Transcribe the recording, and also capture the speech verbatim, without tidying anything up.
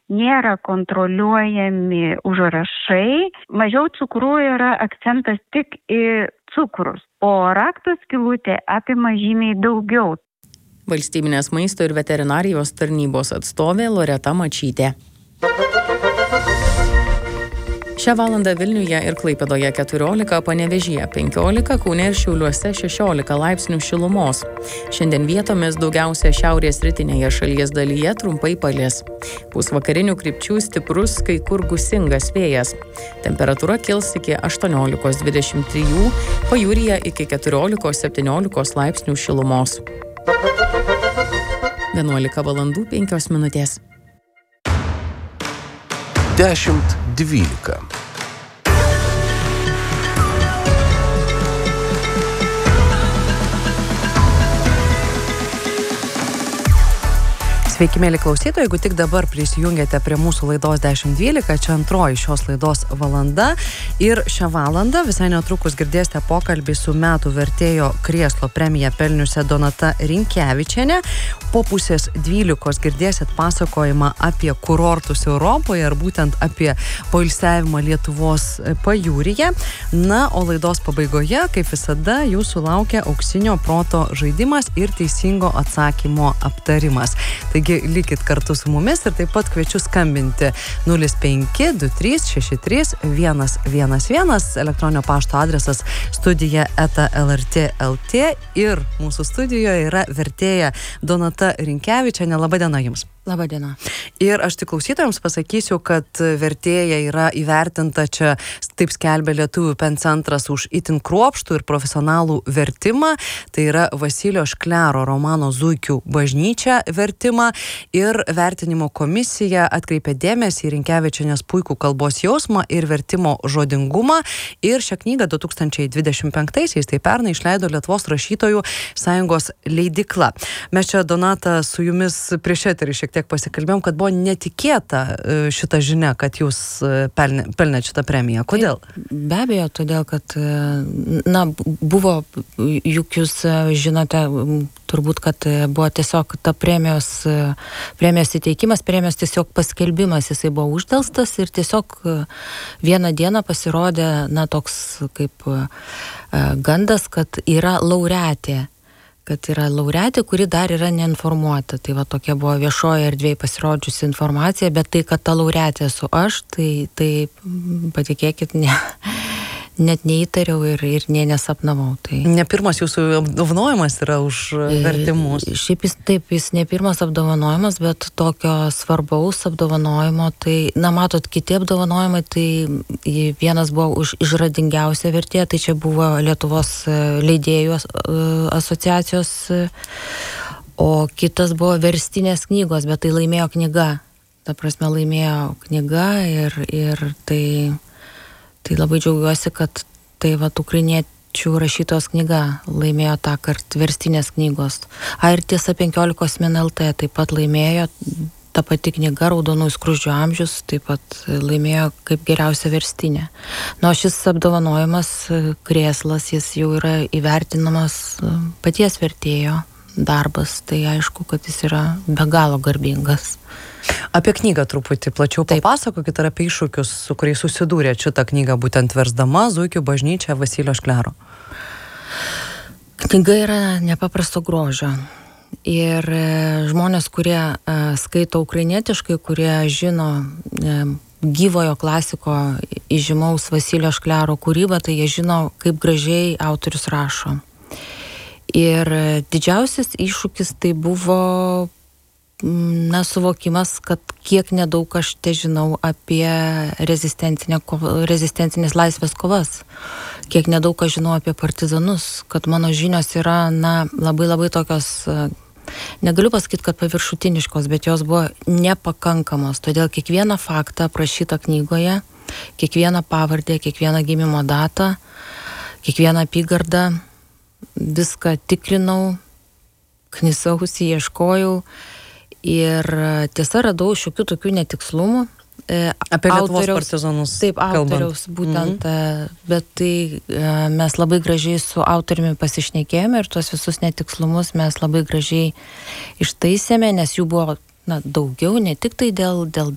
nėra kontroliuojami užrašai, mažiau cukrų yra akcentas tik į cukrus, o rakto skylutė apima žymiai daugiau. Valstybinės maisto ir veterinarijos tarnybos atstovė Loreta Mačytė. Šią valandą Vilniuje ir Klaipėdoje keturiolika, Panevėžyje penkiolika, Kaune ir Šiauliuose šešiolika laipsnių šilumos. Šiandien vietomis daugiausia šiaurės rytinėje šalies dalyje trumpai palis. Pūs vakarinių krypčių stiprus, kai kur gūsingas vėjas. Temperatūra kils iki aštuoniolika dvidešimt trijų, pajūryje iki keturiolika septyniolika laipsnių šilumos. vienuolika valandų penkios minutės. Dešimt dvylika. Sveiki, mėly klausytojai, jeigu tik dabar prisijungėte prie mūsų laidos dešimt dvylika, čia antroji šios laidos valanda ir šią valandą visai netrukus girdėsite pokalbį su metų vertėjo Krėslo premiją pelniusią Donata Rinkevičienė. Po pusės dvylikos girdėsit pasakojimą apie kurortus Europoje ir būtent apie poilsiavimą Lietuvos pajūryje. Na, o laidos pabaigoje, kaip visada, jūsų laukia auksinio proto žaidimas ir teisingo atsakymo aptarimas. Taigi likit kartu su mumis ir taip pat kviečiu skambinti nulis penki du trys šeši trys vienas vienas vienas, elektroninio pašto adresas studija eta lrt taškas lt ir mūsų studijoje yra vertėja Donata Rinkevičienė. Labą dieną jums. Labą dieną. Ir aš tik klausytojams pasakysiu, kad vertėja yra įvertinta čia, taip skelbia Lietuvių pen centras, už itin kruopštų ir profesionalų vertimą. Tai yra Vasilio Šklero romano Zuikių bažnyčia vertimą ir vertinimo komisija atkreipė dėmesį į Rinkevičienės puikų kalbos jausmą ir vertimo žodingumą. Ir šią knygą du tūkstančiai dvidešimt penktaisiais, tai pernai, išleido Lietuvos rašytojų sąjungos leidykla. Mes čia, Donata, su jumis prieš eterį šiek tiek pasikalbėjom, kad buvo netikėta šita žinia, kad jūs pelnė, pelnėt šitą premiją. Kodėl? Be abejo, todėl, kad na, buvo, juk jūs žinote, turbūt, kad buvo tiesiog ta premijos, premijos įteikimas, premijos tiesiog paskelbimas, jisai buvo uždelstas ir tiesiog vieną dieną pasirodė, na, toks kaip gandas, kad yra laureatė. kad yra laureatė, kuri dar yra neinformuota. Tai va tokia buvo viešoje erdvėje pasirodžiusi informacija, bet tai, kad ta laureatė esu aš, tai, tai patikėkit, ne, net neįtariau ir, ir nė nesapnavau. Tai... Ne pirmas jūsų apdovanojimas yra už vertimus. Šiaip jis taip, jis ne pirmas apdovanojimas, bet tokio svarbaus apdovanojimo, tai, na matot, kiti apdovanojimai, tai vienas buvo už išradingiausią vertėją, tai čia buvo Lietuvos leidėjų asociacijos, o kitas buvo verstinės knygos, bet tai laimėjo knyga. Ta prasme, laimėjo knyga ir, ir tai... Tai labai džiaugiuosi, kad tai va ukrainiečių rašytos knyga laimėjo tą kart verstinės knygos. A, ir tiesa, penkiolikos min lt taip pat laimėjo, ta pati knyga Raudonų skruzdžių amžius taip pat laimėjo kaip geriausia verstinė. Nu, šis apdovanojimas Krėslas, jis jau yra įvertinamas paties vertėjo darbas, tai aišku, kad jis yra be galo garbingas. Apie knygą truputį plačiau papasakokit ir apie iššūkius, su kuriais susidūrė šitą knygą, būtent versdama Zuikių bažnyčią Vasilio Šklero. Knyga yra nepaprasto grožio. Ir žmonės, kurie skaito ukrainietiškai, kurie žino gyvojo klasiko įžymaus Vasilio Šklero kūrybą, tai jie žino, kaip gražiai autorius rašo. Ir didžiausias iššūkis tai buvo na, suvokimas, kad kiek nedaug aš te žinau apie rezistencinės laisvės kovas, kiek nedaug aš žinau apie partizanus, kad mano žinios yra, na, labai labai tokios, negaliu pasakyti, kad paviršutiniškos, bet jos buvo nepakankamos, todėl kiekvieną faktą aprašytą knygoje, kiekvieną pavardę, kiekvieną gimimo datą, kiekvieną apygardą, viską tikrinau, knisausi, ieškojau. Ir tiesa, radau šiokių tokių netikslumų. Apie Lietuvos partizanus. Taip, autoriaus kalbant. Būtent, mm-hmm. Bet tai mes labai gražiai su autoriumi pasišnekėjome ir tuos visus netikslumus mes labai gražiai ištaisėme, nes jų buvo na, daugiau, ne tik tai dėl, dėl